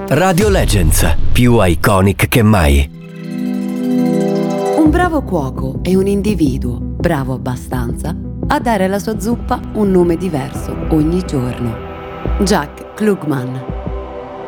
Radio Legends, più iconic che mai. Un bravo cuoco è un individuo bravo abbastanza a dare alla sua zuppa un nome diverso ogni giorno. Jack Klugman.